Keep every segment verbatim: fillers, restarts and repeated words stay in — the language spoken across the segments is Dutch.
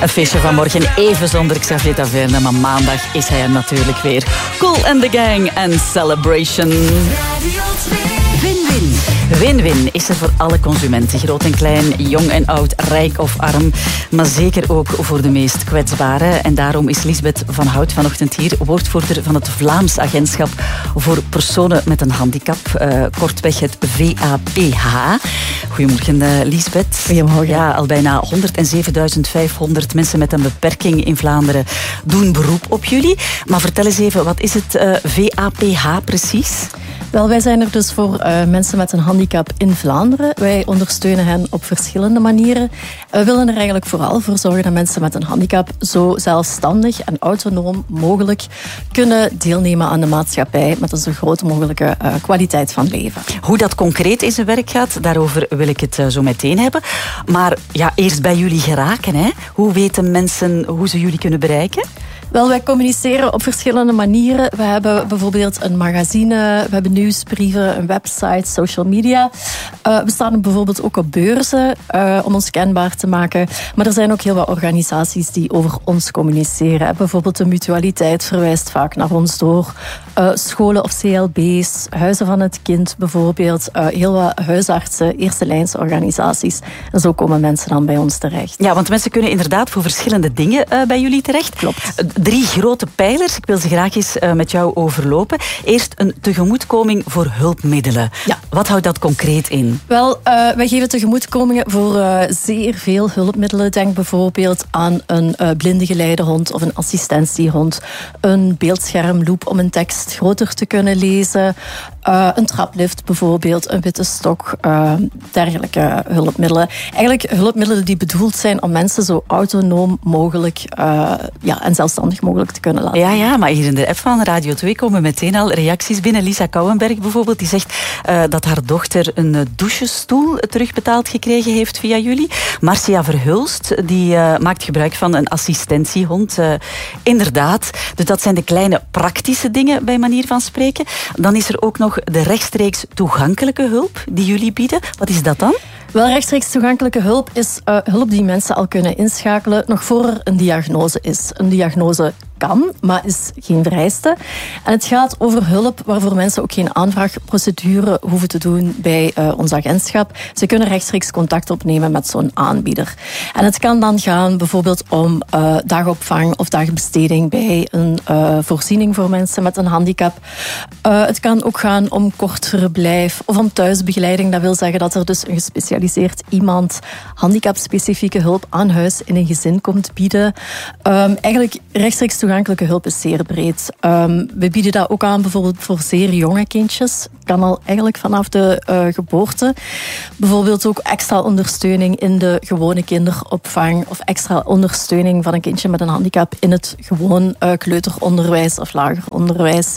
Een feestje vanmorgen even zonder Xavier Taverne, maar maandag is hij er natuurlijk weer. Cool and the Gang en Celebration. Win-win. Win-win is er voor alle consumenten, groot en klein, jong en oud, rijk of arm, maar zeker ook voor de meest kwetsbaren. En daarom is Lisbeth van Hout vanochtend hier, woordvoerder van het Vlaams Agentschap voor Personen met een Handicap, uh, kortweg het V A P H. Goedemorgen, uh, Lisbeth. Goedemorgen. Ja, al bijna honderdzevenduizend vijfhonderd mensen met een beperking in Vlaanderen doen beroep op jullie. Maar vertel eens even, wat is het uh, V A P H precies? Wel, wij zijn er dus voor uh, mensen met een handicap in Vlaanderen. Wij ondersteunen hen op verschillende manieren. We willen er eigenlijk vooral voor zorgen dat mensen met een handicap zo zelfstandig en autonoom mogelijk kunnen deelnemen aan de maatschappij met een zo groot mogelijke uh, kwaliteit van leven. Hoe dat concreet in zijn werk gaat, daarover wil ik het uh, zo meteen hebben. Maar ja, eerst bij jullie geraken, hè? Hoe weten mensen hoe ze jullie kunnen bereiken? Wel, wij communiceren op verschillende manieren. We hebben bijvoorbeeld een magazine, we hebben nieuwsbrieven, een website, social media. Uh, we staan bijvoorbeeld ook op beurzen uh, om ons kenbaar te maken. Maar er zijn ook heel wat organisaties die over ons communiceren. Bijvoorbeeld de Mutualiteit verwijst vaak naar ons door. Uh, scholen of C L B's, Huizen van het Kind bijvoorbeeld. Uh, heel wat huisartsen, eerste lijnsorganisaties. En zo komen mensen dan bij ons terecht. Ja, want mensen kunnen inderdaad voor verschillende dingen uh, bij jullie terecht. Klopt. Drie grote pijlers, ik wil ze graag eens uh, met jou overlopen. Eerst een tegemoetkoming voor hulpmiddelen. Ja. Wat houdt dat concreet in? Wel, uh, wij geven tegemoetkomingen voor uh, zeer veel hulpmiddelen. Denk bijvoorbeeld aan een uh, blinde geleidehond of een assistentiehond. Een beeldschermloop om een tekst groter te kunnen lezen. Uh, een traplift bijvoorbeeld, een witte stok, uh, dergelijke hulpmiddelen. Eigenlijk hulpmiddelen die bedoeld zijn om mensen zo autonoom mogelijk uh, ja, en zelfstandig mogelijk te kunnen laten. Ja, ja, maar hier in de app van Radio twee komen meteen al reacties binnen. Lisa Kouwenberg bijvoorbeeld, die zegt uh, dat haar dochter een douchestoel terugbetaald gekregen heeft via jullie. Marcia Verhulst, die uh, maakt gebruik van een assistentiehond. Uh, inderdaad, dus dat zijn de kleine praktische dingen bij manier van spreken. Dan is er ook nog de rechtstreeks toegankelijke hulp die jullie bieden. Wat is dat dan? Wel, rechtstreeks toegankelijke hulp is uh, hulp die mensen al kunnen inschakelen nog voor er een diagnose is. Een diagnose kan, maar is geen vereiste. En het gaat over hulp waarvoor mensen ook geen aanvraagprocedure hoeven te doen bij uh, ons agentschap. Ze kunnen rechtstreeks contact opnemen met zo'n aanbieder. En het kan dan gaan bijvoorbeeld om uh, dagopvang of dagbesteding bij een uh, voorziening voor mensen met een handicap. Uh, het kan ook gaan om kort verblijf of om thuisbegeleiding. Dat wil zeggen dat er dus een gespecialiseerd iemand handicapspecifieke hulp aan huis in een gezin komt bieden. Um, eigenlijk rechtstreeks toegankelijke hulp is zeer breed. Um, we bieden dat ook aan bijvoorbeeld voor zeer jonge kindjes. Kan al eigenlijk vanaf de uh, geboorte. Bijvoorbeeld ook extra ondersteuning in de gewone kinderopvang of extra ondersteuning van een kindje met een handicap in het gewoon uh, kleuteronderwijs of lager onderwijs.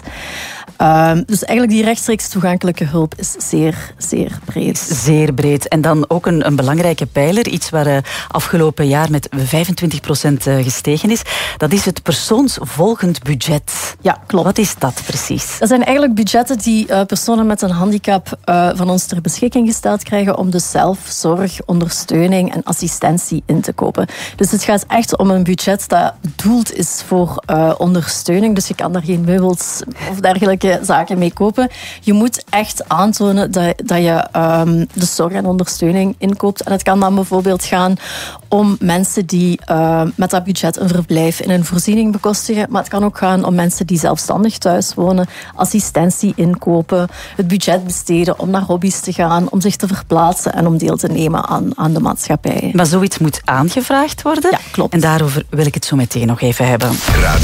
Um, dus eigenlijk die rechtstreeks toegankelijke hulp is zeer, zeer breed. Zeer breed. En dan ook een, een belangrijke pijler, iets waar uh, afgelopen jaar met vijfentwintig procent uh, gestegen is. Dat is het persoonsvolgend budget. Ja, klopt. Wat is dat precies? Dat zijn eigenlijk budgetten die uh, personen met een handicap uh, van ons ter beschikking gesteld krijgen om dus zelf zorg, ondersteuning en assistentie in te kopen. Dus het gaat echt om een budget dat bedoeld is voor uh, ondersteuning. Dus je kan daar geen meubels of dergelijke zaken mee kopen. Je moet echt aantonen dat, dat je um, de zorg en ondersteuning inkoopt. En het kan dan bijvoorbeeld gaan om mensen die uh, met dat budget een verblijf in een voorziening bekostigen. Maar het kan ook gaan om mensen die zelfstandig thuis wonen, assistentie inkopen, het budget besteden om naar hobby's te gaan, om zich te verplaatsen en om deel te nemen aan, aan de maatschappij. Maar zoiets moet aangevraagd worden. Ja, klopt. En daarover wil ik het zo meteen nog even hebben. Radio